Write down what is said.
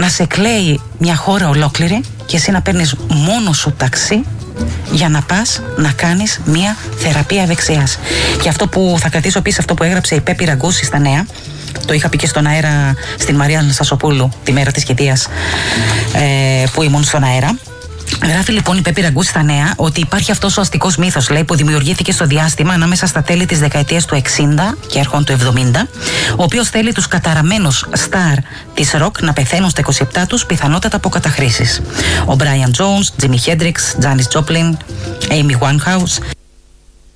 να σε κλαίει μια χώρα ολόκληρη και εσύ να παίρνεις μόνο σου ταξί για να πας να κάνεις μια θεραπεία ευεξίας. Και αυτό που θα κρατήσω επίσης, αυτό που έγραψε η Πέπη Ραγκούση στα νέα, το είχα πει και στον αέρα στην Μαρία Σασοπούλου τη μέρα της κηδείας που ήμουν στον αέρα. Γράφει λοιπόν η Πέπη Ραγκούση στα νέα ότι υπάρχει αυτός ο αστικός μύθος, λέει, που δημιουργήθηκε στο διάστημα ανάμεσα στα τέλη της δεκαετίας του 60 και αρχών του 70, ο οποίος θέλει τους καταραμένους στάρ της ροκ να πεθαίνουν στα 27 τους, πιθανότατα από καταχρήσεις. Ο Brian Jones, Jimi Hendrix, Janis Joplin, Amy Winehouse.